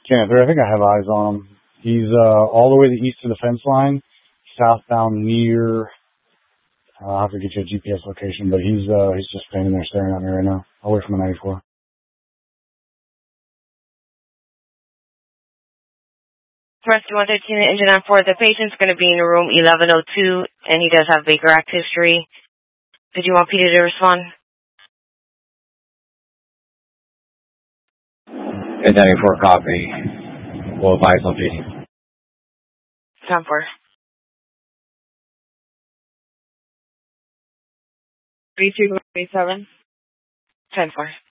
Kenneth, I think I have eyes on him. He's all the way to the east of the fence line, southbound near. I'll have to get you a GPS location, but he's just standing there staring at me right now, away from the 94. Rescue 113, engine on 4. The patient's going to be in room 1102, and he does have Baker Act history. Did you want PD to respond? 94 copy. We'll advise on PD. 10-4. 3237. 10-4.